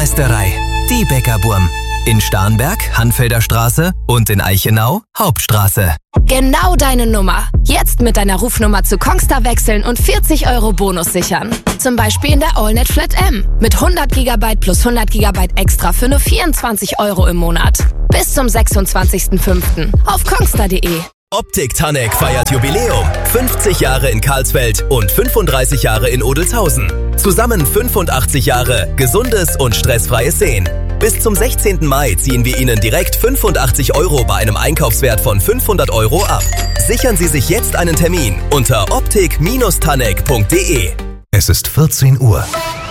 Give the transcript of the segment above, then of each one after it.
Bäckermeisterei, die Bäckerburm. In Starnberg, Hanfelder Straße und in Eichenau, Hauptstraße. Genau deine Nummer. Jetzt mit deiner Rufnummer zu Kongstar wechseln und 40 € Bonus sichern. Zum Beispiel in der AllNet Flat M. Mit 100 GB plus 100 GB extra für nur 24 € im Monat. Bis zum 26.05. auf kongstar.de. Optik Tanek feiert Jubiläum. 50 Jahre in Karlsfeld und 35 Jahre in Odelshausen. Zusammen 85 Jahre gesundes und stressfreies Sehen. Bis zum 16. Mai ziehen wir Ihnen direkt 85 € bei einem Einkaufswert von 500 € ab. Sichern Sie sich jetzt einen Termin unter optik-tanek.de. Es ist 14 Uhr.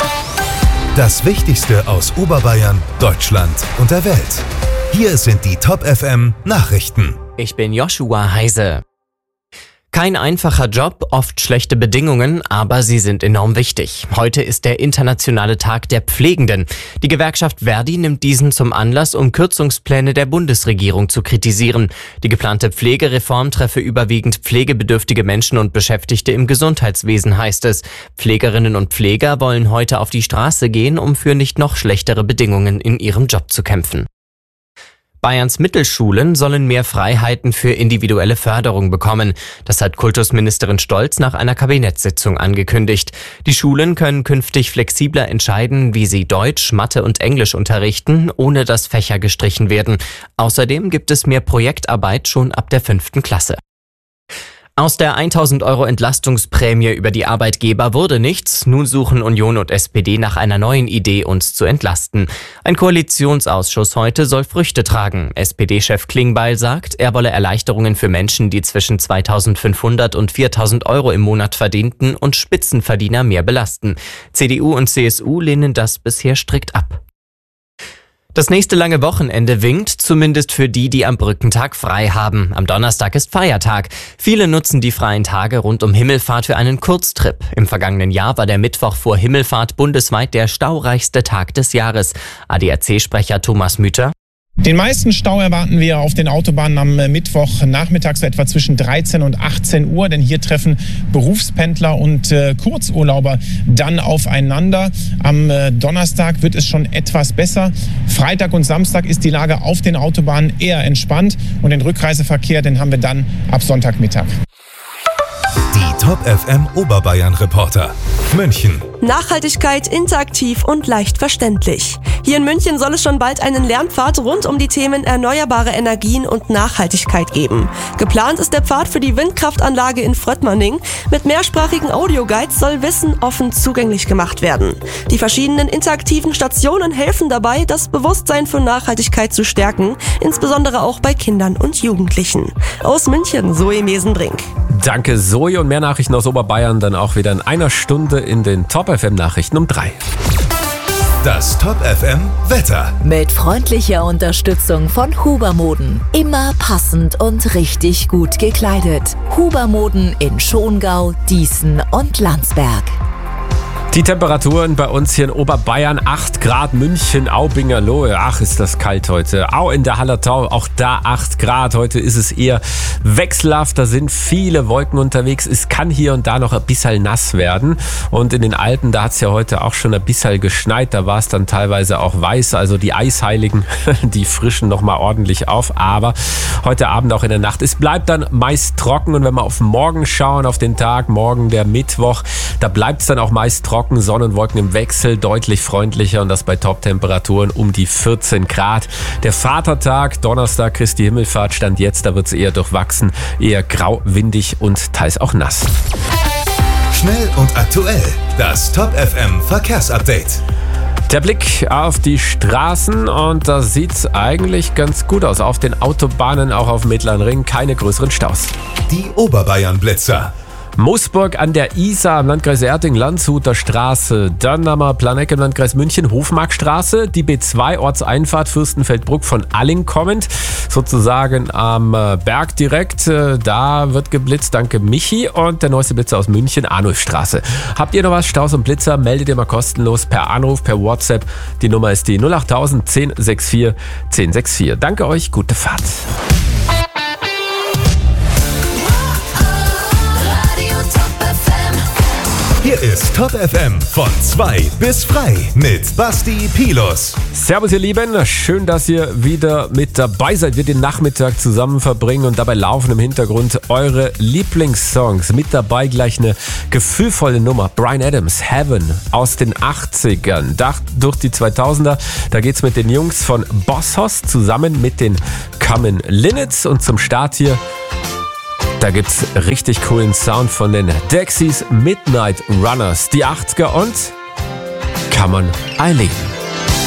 Das Wichtigste aus Oberbayern, Deutschland und der Welt. Hier sind die Top FM Nachrichten. Ich bin Joshua Heise. Kein einfacher Job, oft schlechte Bedingungen, aber sie sind enorm wichtig. Heute ist der internationale Tag der Pflegenden. Die Gewerkschaft Verdi nimmt diesen zum Anlass, um Kürzungspläne der Bundesregierung zu kritisieren. Die geplante Pflegereform treffe überwiegend pflegebedürftige Menschen und Beschäftigte im Gesundheitswesen, heißt es. Pflegerinnen und Pfleger wollen heute auf die Straße gehen, um für nicht noch schlechtere Bedingungen in ihrem Job zu kämpfen. Bayerns Mittelschulen sollen mehr Freiheiten für individuelle Förderung bekommen. Das hat Kultusministerin Stolz nach einer Kabinettssitzung angekündigt. Die Schulen können künftig flexibler entscheiden, wie sie Deutsch, Mathe und Englisch unterrichten, ohne dass Fächer gestrichen werden. Außerdem gibt es mehr Projektarbeit schon ab der 5. Klasse. Aus der 1.000 € Entlastungsprämie über die Arbeitgeber wurde nichts. Nun suchen Union und SPD nach einer neuen Idee, uns zu entlasten. Ein Koalitionsausschuss heute soll Früchte tragen. SPD-Chef Klingbeil sagt, er wolle Erleichterungen für Menschen, die zwischen 2.500 und 4.000 € im Monat verdienten und Spitzenverdiener mehr belasten. CDU und CSU lehnen das bisher strikt ab. Das nächste lange Wochenende winkt, zumindest für die, die am Brückentag frei haben. Am Donnerstag ist Feiertag. Viele nutzen die freien Tage rund um Himmelfahrt für einen Kurztrip. Im vergangenen Jahr war der Mittwoch vor Himmelfahrt bundesweit der staureichste Tag des Jahres. ADAC-Sprecher Thomas Müther. Den meisten Stau erwarten wir auf den Autobahnen am Mittwochnachmittag so etwa zwischen 13 und 18 Uhr, denn hier treffen Berufspendler und Kurzurlauber dann aufeinander. Am Donnerstag wird es schon etwas besser. Freitag und Samstag ist die Lage auf den Autobahnen eher entspannt und den Rückreiseverkehr, den haben wir dann ab Sonntagmittag. Die Top FM Oberbayern Reporter. München. Nachhaltigkeit interaktiv und leicht verständlich. Hier in München soll es schon bald einen Lernpfad rund um die Themen erneuerbare Energien und Nachhaltigkeit geben. Geplant ist der Pfad für die Windkraftanlage in Fröttmanning. Mit mehrsprachigen Audioguides soll Wissen offen zugänglich gemacht werden. Die verschiedenen interaktiven Stationen helfen dabei, das Bewusstsein für Nachhaltigkeit zu stärken, insbesondere auch bei Kindern und Jugendlichen. Aus München, Zoe Mesenbrink. Danke, Zoe, und mehr Nachrichten aus Oberbayern dann auch wieder in einer Stunde in den Top FM Nachrichten um 3. Das Top FM Wetter. Mit freundlicher Unterstützung von Hubermoden. Immer passend und richtig gut gekleidet. Hubermoden in Schongau, Dießen und Landsberg. Die Temperaturen bei uns hier in Oberbayern, 8 Grad, München, Aubingerlohe. Ach, ist das kalt heute. Au in der Hallertau, auch da 8 Grad. Heute ist es eher wechselhaft, da sind viele Wolken unterwegs. Es kann hier und da noch ein bisschen nass werden. Und in den Alpen, da hat es ja heute auch schon ein bisschen geschneit. Da war es dann teilweise auch weiß. Also die Eisheiligen, die frischen noch mal ordentlich auf. Aber heute Abend auch in der Nacht, es bleibt dann meist trocken. Und wenn wir auf morgen schauen, auf den Tag, morgen der Mittwoch, da bleibt es dann auch meist trocken. Sonnenwolken im Wechsel, deutlich freundlicher und das bei Top-Temperaturen um die 14 Grad. Der Vatertag, Donnerstag, Christi Himmelfahrt, Stand jetzt, da wird es eher durchwachsen, eher grau, windig und teils auch nass. Schnell und aktuell, das Top FM Verkehrsupdate. Der Blick auf die Straßen und da sieht's eigentlich ganz gut aus. Auf den Autobahnen, auch auf dem Mittleren Ring, keine größeren Staus. Die Oberbayern Blitzer. Moosburg an der Isar im Landkreis Erding, Landshuter Straße. Dann haben wir Planegg im Landkreis München, Hofmarkstraße. Die B2 Ortseinfahrt Fürstenfeldbruck von Alling kommend. Sozusagen am Berg direkt. Da wird geblitzt, danke Michi. Und der neueste Blitzer aus München, Arnulfstraße. Habt ihr noch was? Staus und Blitzer? Meldet ihr mal kostenlos per Anruf, per WhatsApp. Die Nummer ist die 08000 1064 1064. Danke euch, gute Fahrt. Hier ist Top FM von 2 bis frei mit Basti Pilus. Servus ihr Lieben, schön, dass ihr wieder mit dabei seid. Wir den Nachmittag zusammen verbringen und dabei laufen im Hintergrund eure Lieblingssongs. Mit dabei gleich eine gefühlvolle Nummer. Bryan Adams, Heaven aus den 80ern. Durch die 2000er, da geht's mit den Jungs von Boss Hoss zusammen mit den Common Linnets. Und zum Start hier, da gibt's richtig coolen Sound von den Dexys, Midnight Runners, die 80er und Come on Eileen.